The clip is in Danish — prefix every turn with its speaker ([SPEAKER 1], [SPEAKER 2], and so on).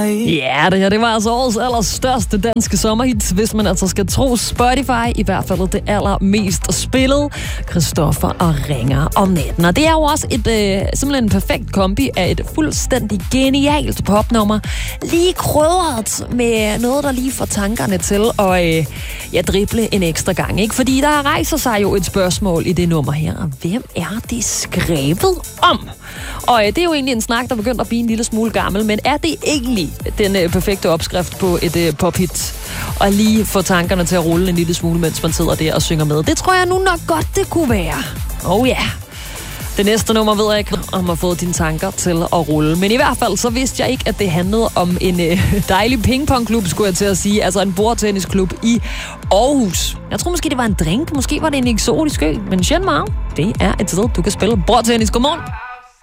[SPEAKER 1] Ja, det her, det var altså årets allerstørste danske sommerhit, hvis man altså skal tro Spotify, i hvert fald det allermest spillede, Christoffer og Ringer om natten. Og det er jo også simpelthen en perfekt kombi af et fuldstændig genialt popnummer, lige krydret med noget, der lige får tankerne til at drible en ekstra gang, ikke? Fordi der rejser sig jo et spørgsmål i det nummer her, og hvem er det skrevet om? Og det er jo egentlig en snak, der begynder at blive en lille smule gammel, men er det egentlig den perfekte opskrift på et pophit? Og lige få tankerne til at rulle en lille smule, mens man sidder der og synger med. Det tror jeg nu nok godt, det kunne være. Oh ja. Det næste nummer ved jeg ikke, om jeg har fået dine tanker til at rulle. Men i hvert fald, så vidste jeg ikke, at det handlede om en dejlig pingpongklub, skulle jeg til at sige. Altså en bordtennisklub i Aarhus. Jeg tror måske, det var en drink. Måske var det en eksotisk ø. Men Shenmue, det er et sted, du kan spille bordtennis. Godmorgen.